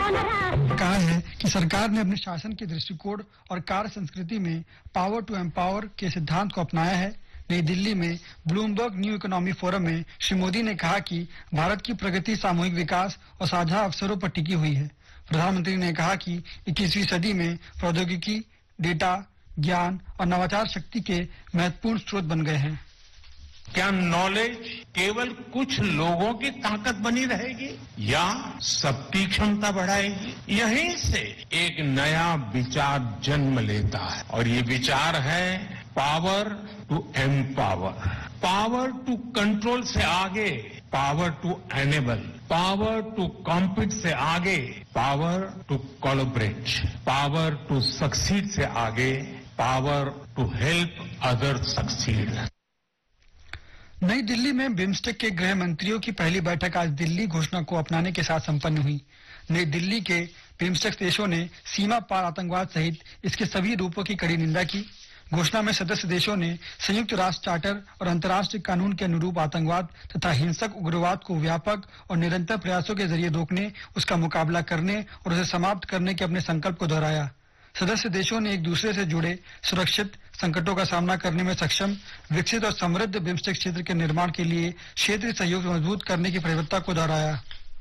कहा है कि सरकार ने अपने शासन के दृष्टिकोण और कार्य संस्कृति में पावर टू एम्पावर के सिद्धांत को अपनाया है। नई दिल्ली में ब्लूमबर्ग न्यू इकोनॉमी फोरम में श्री मोदी ने कहा कि भारत की प्रगति सामूहिक विकास और साझा अवसरों पर टिकी हुई है। प्रधानमंत्री ने कहा कि 21वीं सदी में प्रौद्योगिकी, डेटा, ज्ञान और नवाचार शक्ति के महत्वपूर्ण स्रोत बन गए हैं। क्या नॉलेज केवल कुछ लोगों की ताकत बनी रहेगी या सबकी क्षमता बढ़ाएगी? यहीं से एक नया विचार जन्म लेता है और ये विचार है power to empower, power to control से आगे power to enable, power to compete से आगे power to collaborate, power to succeed से आगे power to help other succeed. नई दिल्ली में बिम्स्टेक के गृह मंत्रियों की पहली बैठक आज दिल्ली घोषणा को अपनाने के साथ संपन्न हुई। नई दिल्ली के बिम्स्टेक देशों ने सीमा पार आतंकवाद सहित इसके सभी रूपों की कड़ी निंदा की। घोषणा में सदस्य देशों ने संयुक्त राष्ट्र चार्टर और अंतर्राष्ट्रीय कानून के अनुरूप आतंकवाद तथा हिंसक उग्रवाद को व्यापक और निरंतर प्रयासों के जरिए रोकने, उसका मुकाबला करने और उसे समाप्त करने के अपने संकल्प को दोहराया। सदस्य देशों ने एक दूसरे से जुड़े, सुरक्षित, संकटों का सामना करने में सक्षम, विकसित और समृद्ध बिम्स्टेक क्षेत्र के निर्माण के लिए क्षेत्रीय सहयोग मजबूत करने की प्रतिबद्धता को दोहराया।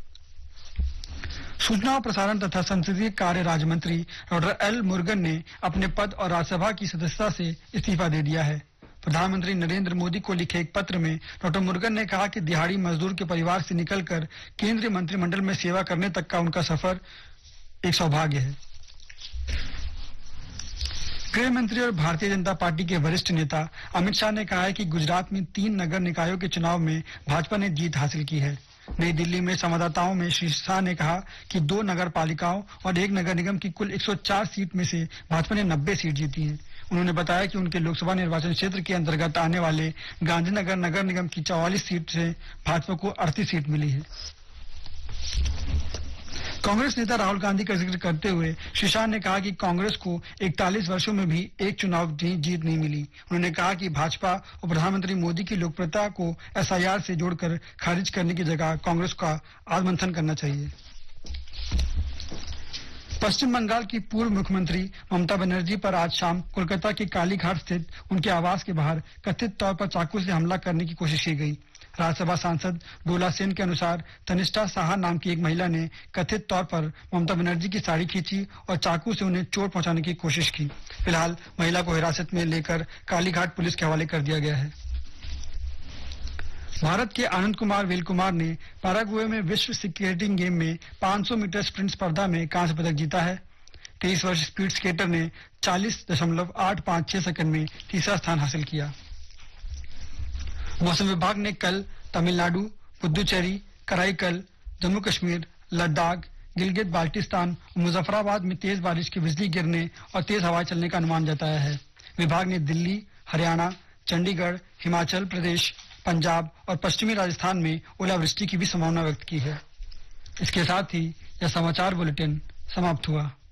सूचना और प्रसारण तथा संसदीय कार्य राज्य मंत्री डॉक्टर एल मुरुगन ने अपने पद और राज्यसभा की सदस्यता से इस्तीफा दे दिया है। प्रधानमंत्री नरेंद्र मोदी को लिखे एक पत्र में डॉक्टर मुरुगन ने कहा कि दिहाड़ी मजदूर के परिवार से निकलकर केंद्रीय मंत्रिमंडल में सेवा करने तक का उनका सफर एक सौभाग्य है। गृह मंत्री और भारतीय जनता पार्टी के वरिष्ठ नेता अमित शाह ने कहा है कि गुजरात में 3 नगर निकायों के चुनाव में भाजपा ने जीत हासिल की है। नई दिल्ली में संवाददाताओं में श्री शाह ने कहा कि 2 नगर पालिकाओं और 1 नगर निगम की कुल 104 सीट में से भाजपा ने 90 सीट जीती हैं। उन्होंने बताया कि उनके लोकसभा निर्वाचन क्षेत्र के अंतर्गत आने वाले गांधीनगर नगर निगम की 44 सीट से भाजपा को 38 सीट मिली है। कांग्रेस नेता राहुल गांधी का जिक्र करते हुए श्री शाह ने कहा कि कांग्रेस को 41 वर्षों में भी एक चुनाव जीत नहीं मिली। उन्होंने कहा कि भाजपा और प्रधानमंत्री मोदी की लोकप्रियता को एसआईआर से जोड़कर खारिज करने की जगह कांग्रेस का आत्ममंथन करना चाहिए। पश्चिम बंगाल की पूर्व मुख्यमंत्री ममता बनर्जी पर आज शाम कोलकाता के कालीघाट स्थित उनके आवास के बाहर कथित तौर पर चाकू से हमला करने की कोशिश की गई। राज्यसभा सांसद डोला सेन के अनुसार तनिष्ठा साहा नाम की एक महिला ने कथित तौर पर ममता बनर्जी की साड़ी खींची और चाकू से उन्हें चोट पहुंचाने की कोशिश की। फिलहाल महिला को हिरासत में लेकर कालीघाट पुलिस के हवाले कर दिया गया है। भारत के आनंद कुमार वेल कुमार ने पैराग्वे में विश्व स्केटिंग गेम में 500 मीटर स्प्रिंट स्पर्धा में कांस्य पदक जीता है। 23 वर्ष स्पीड स्केटर ने 40.856 सेकंड में तीसरा स्थान हासिल किया। मौसम विभाग ने कल तमिलनाडु, पुदुचेरी, कराईकल, जम्मू कश्मीर, लद्दाख, गिलगित बाल्टिस्तान और मुजफ्फराबाद में तेज बारिश की बिजली गिरने और तेज हवाएं चलने का अनुमान जताया है। विभाग ने दिल्ली, हरियाणा, चंडीगढ़, हिमाचल प्रदेश, पंजाब और पश्चिमी राजस्थान में ओलावृष्टि की भी संभावना व्यक्त की है। इसके साथ ही यह समाचार बुलेटिन समाप्त हुआ।